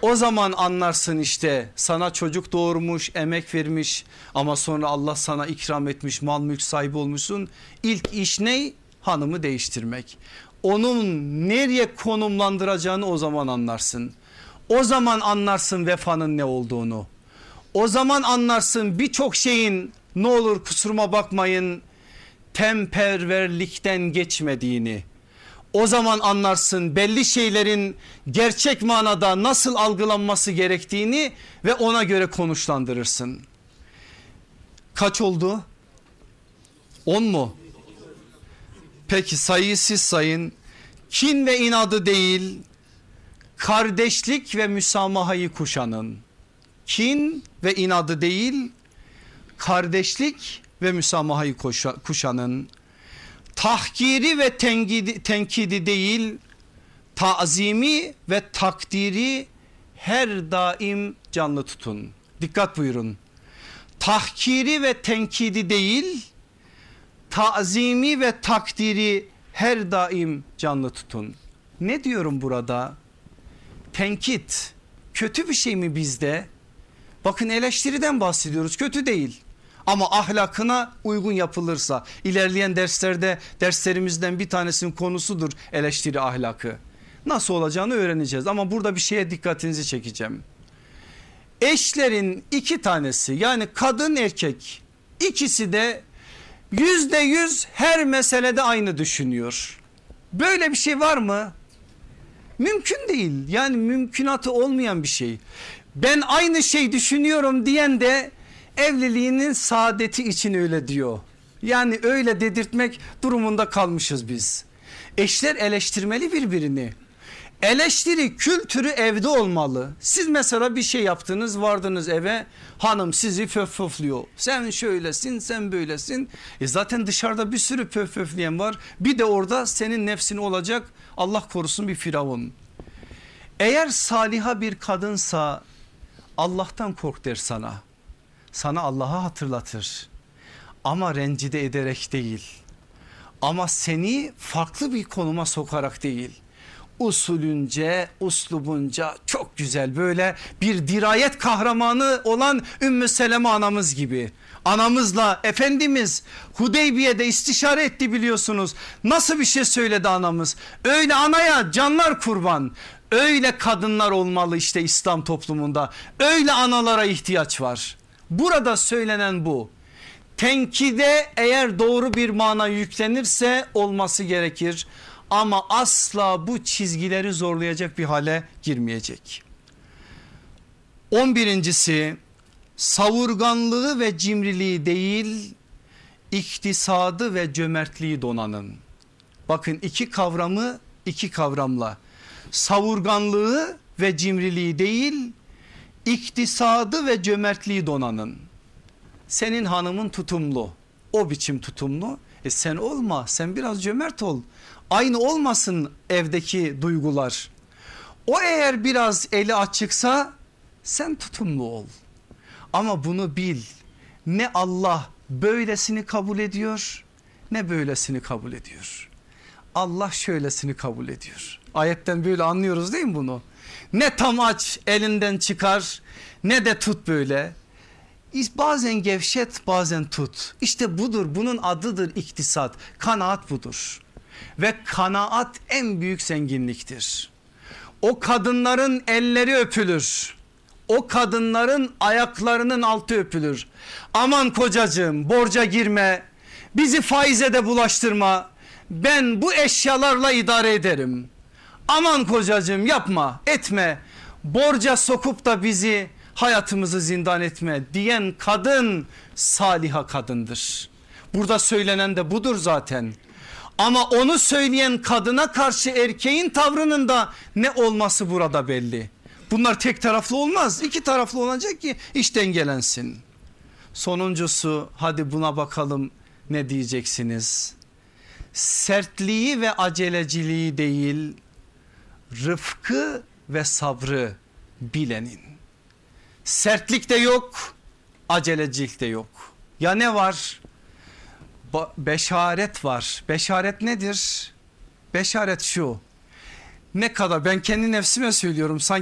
O zaman anlarsın işte, sana çocuk doğurmuş, emek vermiş ama sonra Allah sana ikram etmiş, mal mülk sahibi olmuşsun. İlk iş ne? Hanımı değiştirmek. Onun nereye konumlandıracağını o zaman anlarsın. O zaman anlarsın vefanın ne olduğunu. O zaman anlarsın birçok şeyin, ne olur kusuruma bakmayın, temperverlikten geçmediğini. O zaman anlarsın belli şeylerin gerçek manada nasıl algılanması gerektiğini ve ona göre konuşlandırırsın. Kaç oldu? 10 mu? Peki sayıyı siz sayın. Kin ve inadı değil, kardeşlik ve müsamahayı kuşanın. Kin ve inadı değil, kardeşlik ve müsamahayı kuşanın. Tahkiri ve tenkidi değil, tazimi ve takdiri her daim canlı tutun. Dikkat buyurun. Tahkiri ve tenkidi değil, tazimi ve takdiri her daim canlı tutun. Ne diyorum burada? Tenkit kötü bir şey mi bizde? Bakın, eleştiriden bahsediyoruz, kötü değil. Ama ahlakına uygun yapılırsa, ilerleyen derslerimizden bir tanesinin konusudur eleştiri ahlakı. Nasıl olacağını öğreneceğiz ama burada bir şeye dikkatinizi çekeceğim. Eşlerin iki tanesi, yani kadın erkek, ikisi de %100 her meselede aynı düşünüyor. Böyle bir şey var mı? Mümkün değil, yani mümkünatı olmayan bir şey. Ben aynı şey düşünüyorum diyen de evliliğinin saadeti için öyle diyor. Yani öyle dedirtmek durumunda kalmışız biz. Eşler eleştirmeli birbirini. Eleştiri kültürü evde olmalı. Siz mesela bir şey yaptınız, vardınız eve, hanım sizi pöflüyor. Sen şöylesin, sen böylesin. Zaten dışarıda bir sürü pöfleyen var. Bir de orada senin nefsin olacak, Allah korusun, bir firavun. Eğer saliha bir kadınsa Allah'tan kork der sana. Sana Allah'ı hatırlatır. Ama rencide ederek değil. Ama seni farklı bir konuma sokarak değil. Usulünce, uslubunca çok güzel, böyle bir dirayet kahramanı olan Ümmü Seleme anamız gibi. Anamızla Efendimiz Hudeybiye'de istişare etti, biliyorsunuz. Nasıl bir şey söyledi anamız? Öyle anaya canlar kurban. Öyle kadınlar olmalı işte İslam toplumunda. Öyle analara ihtiyaç var. Burada söylenen bu. Tenkide eğer doğru bir mana yüklenirse olması gerekir. Ama asla bu çizgileri zorlayacak bir hale girmeyecek. 11'incisi, savurganlığı ve cimriliği değil, iktisadı ve cömertliği donanın. Bakın, iki kavramı iki kavramla, savurganlığı ve cimriliği değil, iktisadı ve cömertliği donanın. Senin hanımın tutumlu, o biçim tutumlu, sen olma, sen biraz cömert ol. Aynı olmasın evdeki duygular. O eğer biraz eli açıksa sen tutumlu ol. Ama bunu bil, ne Allah böylesini kabul ediyor ne böylesini kabul ediyor. Allah şöylesini kabul ediyor. Ayetten böyle anlıyoruz değil mi bunu? Ne tam aç elinden çıkar, ne de tut böyle. Bazen gevşet, bazen tut. İşte budur, bunun adıdır iktisat. Kanaat budur. Ve kanaat en büyük zenginliktir. O kadınların elleri öpülür. O kadınların ayaklarının altı öpülür. Aman kocacığım, borca girme, bizi faize de bulaştırma, ben bu eşyalarla idare ederim. Aman kocacığım, yapma etme, borca sokup da bizi, hayatımızı zindan etme diyen kadın saliha kadındır. Burada söylenen de budur zaten. Ama onu söyleyen kadına karşı erkeğin tavrının da ne olması burada belli. Bunlar tek taraflı olmaz, iki taraflı olacak ki iş dengelensin. Sonuncusu, hadi buna bakalım ne diyeceksiniz? Sertliği ve aceleciliği değil, rıfkı ve sabrı bilenin. Sertlik de yok, acelecilik de yok. Ya ne var? Beşaret var. Beşaret nedir? Beşaret şu: ne kadar, ben kendi nefsime söylüyorum, sanki